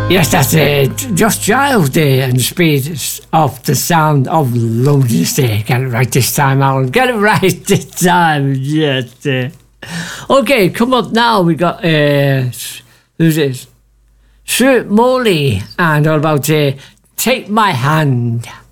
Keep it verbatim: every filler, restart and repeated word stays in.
Yes, that's it. Just shy of the and the speed of the sound of loneliness there. Get it right this time, Alan. Get it right this time. Yes. Uh. Okay, come up now. We got, uh, who's this? Stuart Morley and all about uh, Take My Hand.